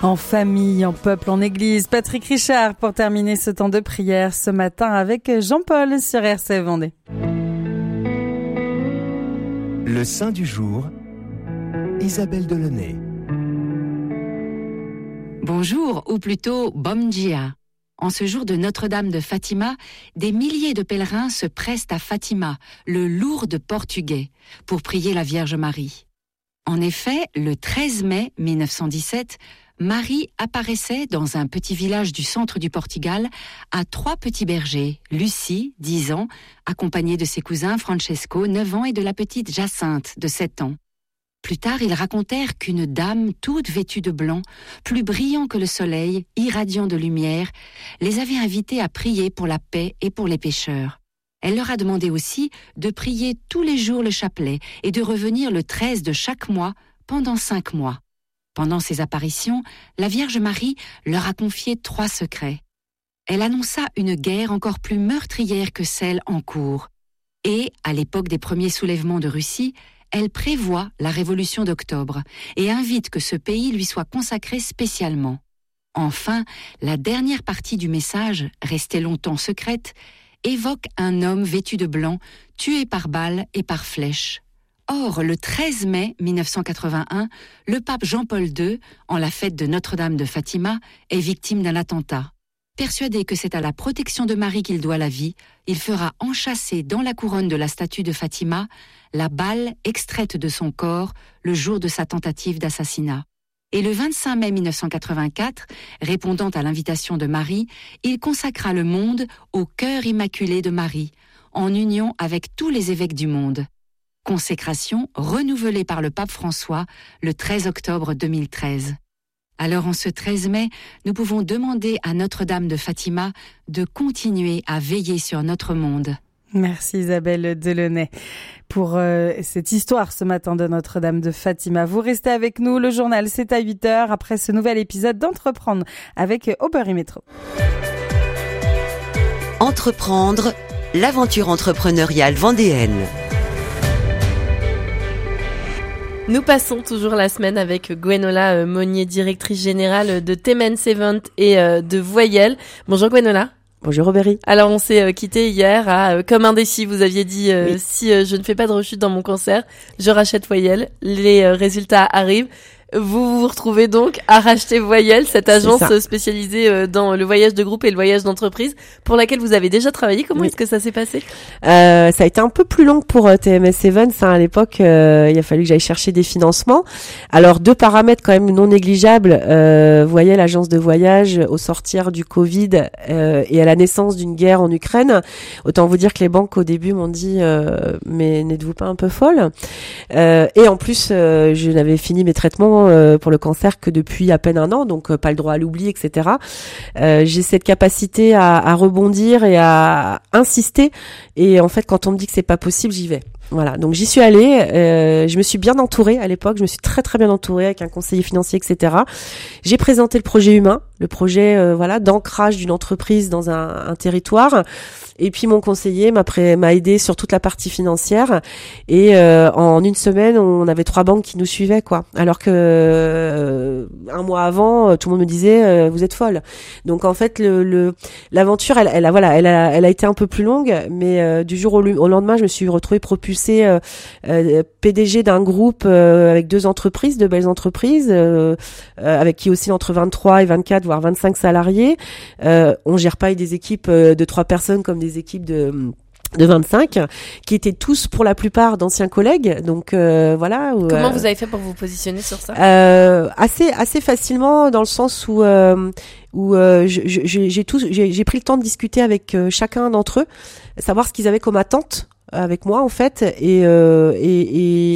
En famille, en peuple, en église, Patrick Richard pour terminer ce temps de prière ce matin avec Jean-Paul sur RCF Vendée. Le Saint du jour, Isabelle Delaunay. Bonjour, ou plutôt Bom dia. En ce jour de Notre-Dame de Fatima, des milliers de pèlerins se pressent à Fatima, le Lourdes portugais, pour prier la Vierge Marie. En effet, le 13 mai 1917, Marie apparaissait dans un petit village du centre du Portugal à 3 petits bergers, Lucie, 10 ans, accompagnée de ses cousins Francesco, 9 ans, et de la petite Jacinthe, de 7 ans. Plus tard, ils racontèrent qu'une dame, toute vêtue de blanc, plus brillant que le soleil, irradiant de lumière, les avait invités à prier pour la paix et pour les pécheurs. Elle leur a demandé aussi de prier tous les jours le chapelet et de revenir le 13 de chaque mois pendant 5 mois. Pendant ces apparitions, la Vierge Marie leur a confié 3 secrets. Elle annonça une guerre encore plus meurtrière que celle en cours. Et, à l'époque des premiers soulèvements de Russie, elle prévoit la révolution d'octobre et invite que ce pays lui soit consacré spécialement. Enfin, la dernière partie du message, restée longtemps secrète, évoque un homme vêtu de blanc, tué par balles et par flèches. Or, le 13 mai 1981, le pape Jean-Paul II, en la fête de Notre-Dame de Fatima, est victime d'un attentat. Persuadé que c'est à la protection de Marie qu'il doit la vie, il fera enchâsser dans la couronne de la statue de Fatima la balle extraite de son corps le jour de sa tentative d'assassinat. Et le 25 mai 1984, répondant à l'invitation de Marie, il consacra le monde au cœur immaculé de Marie, en union avec tous les évêques du monde. Consécration renouvelée par le pape François le 13 octobre 2013. Alors en ce 13 mai, nous pouvons demander à Notre-Dame de Fatima de continuer à veiller sur notre monde. Merci Isabelle Delaunay pour cette histoire ce matin de Notre-Dame de Fatima. Vous restez avec nous, le journal c'est à 8h après ce nouvel épisode d'Entreprendre avec Aubry Métro. Entreprendre, l'aventure entrepreneuriale vendéenne. Nous passons toujours la semaine avec Gwenola Monnier, directrice générale de Temens Event et de Voyelle. Bonjour Gwenola. Bonjour Aubry. Alors on s'est quitté hier à comme indécis. Vous aviez dit oui. Si je ne fais pas de rechute dans mon concert, je rachète Voyelle. Les résultats arrivent. Vous vous retrouvez donc à racheter Voyelle, cette agence spécialisée dans le voyage de groupe et le voyage d'entreprise, pour laquelle vous avez déjà travaillé. Comment est-ce que ça s'est passé ? Ça a été un peu plus long pour TMS Events. À l'époque, il a fallu que j'aille chercher des financements. Alors, 2 paramètres quand même non négligeables. Voyelle, agence de voyage, au sortir du Covid et à la naissance d'une guerre en Ukraine. Autant vous dire que les banques, au début, m'ont dit mais n'êtes-vous pas un peu folle ? Et en plus, je n'avais fini mes traitements pour le cancer que depuis à peine 1 an, donc pas le droit à l'oubli, etc. J'ai cette capacité à rebondir et à insister, et en fait quand on me dit que c'est pas possible, j'y vais. Voilà, donc j'y suis allée, je me suis bien entourée à l'époque, je me suis très très bien entourée avec un conseiller financier, etc. J'ai présenté le projet humain, le projet d'ancrage d'une entreprise dans un territoire, et puis mon conseiller m'a aidé sur toute la partie financière, et en 1 semaine on avait 3 banques qui nous suivaient, quoi. Alors que 1 mois avant tout le monde me disait vous êtes folle. Donc en fait l'aventure elle a été un peu plus longue, mais du jour au lendemain je me suis retrouvée propulsée PDG d'un groupe avec 2 entreprises, 2 belles entreprises, avec qui aussi entre 23 et 24 voire 25 salariés. On gère pas des équipes de 3 personnes comme des équipes de 25, qui étaient tous pour la plupart d'anciens collègues. Donc voilà. Comment vous avez fait pour vous positionner sur ça ? Assez facilement, dans le sens où j'ai pris le temps de discuter avec chacun d'entre eux, savoir ce qu'ils avaient comme attente avec moi en fait, et